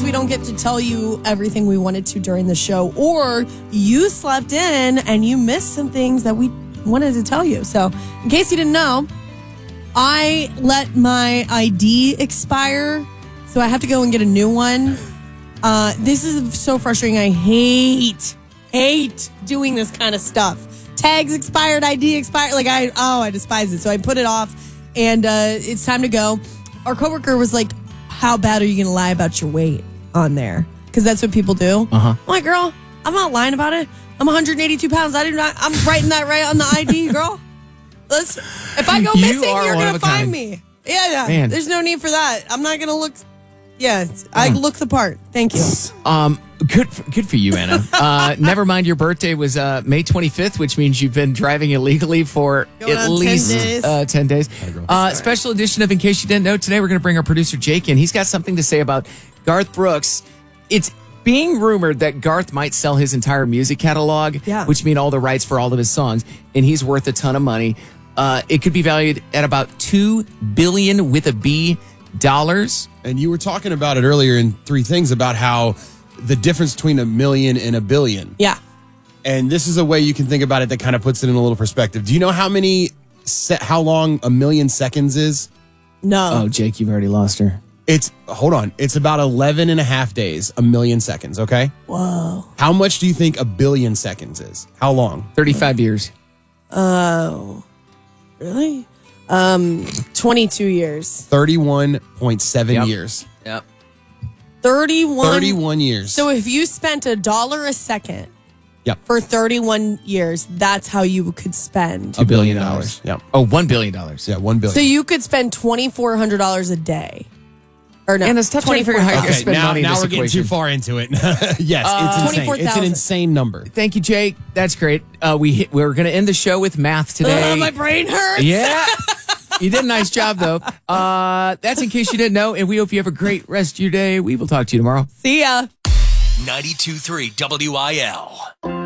we don't get to tell you everything we wanted to during the show, or you slept in and you missed some things that we wanted to tell you. So, in case you didn't know, I let my ID expire, so I have to go and get a new one. This is so frustrating. I hate doing this kind of stuff. Tags expired, ID expired. I despise it. So I put it off, and it's time to go. Our coworker was like, "How bad are you going to lie about your weight on there?" Because that's what people do. I'm like, "Girl, I'm not lying about it. I'm 182 pounds. I'm writing that right on the ID, girl. If I go missing, you're going to find me. Yeah. Man. There's no need for that. I'm not going to look. Yeah, I look the part. Thank you. Good for you, Anna. Never mind, your birthday was May 25th, which means you've been driving illegally for at least 10 days. Special edition of In Case You Didn't Know. Today we're going to bring our producer Jake in. He's got something to say about Garth Brooks. It's being rumored that Garth might sell his entire music catalog, which means all the rights for all of his songs, and he's worth a ton of money. It could be valued at about $2 billion with a B dollars. And you were talking about it earlier in Three Things about how the difference between $1 million and $1 billion. Yeah. And this is a way you can think about it that kind of puts it in a little perspective. Do you know how long 1 million seconds is? No. Oh, Jake, you've already lost her. Hold on. It's about 11 and a half days, 1 million seconds, okay? Whoa. How much do you think 1 billion seconds is? How long? 35 years. Oh, really? 22 years. 31.7 years. Yep. 31 years. So if you spent $1 a second for 31 years, that's how you could spend $1 billion. Yep. Oh, $1 billion. Yeah, $1 billion. So you could spend $2,400 a day. Or no, and it's tough to figure out how you're going to spend money in now this we're getting equation. too far into it. Yes, it's insane. It's an insane number. Thank you, Jake. That's great. We're going to end the show with math today. My brain hurts. Yeah. You did a nice job, though. That's In Case You Didn't Know, and we hope you have a great rest of your day. We will talk to you tomorrow. See ya. 92.3 WIL.